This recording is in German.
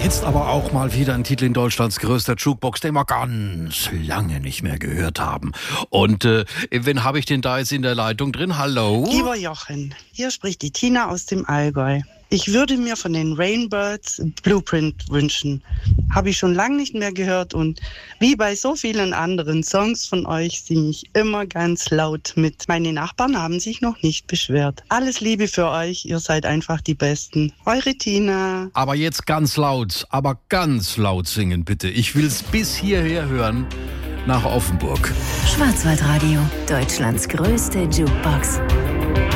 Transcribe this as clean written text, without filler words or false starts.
Jetzt aber auch mal wieder ein Titel in Deutschlands größter Jukebox, den wir ganz lange nicht mehr gehört haben. Und wen habe ich denn da jetzt in der Leitung drin? Hallo? Lieber Jochen, hier spricht die Tina aus dem Allgäu. Ich würde mir von den Rainbirds Blueprint wünschen. Habe ich schon lange nicht mehr gehört und wie bei so vielen anderen Songs von euch singe ich immer ganz laut mit. Meine Nachbarn haben sich noch nicht beschwert. Alles Liebe für euch, ihr seid einfach die Besten. Eure Tina. Aber jetzt ganz laut singen bitte. Ich will's bis hierher hören, nach Offenburg. Schwarzwaldradio, Deutschlands größte Jukebox.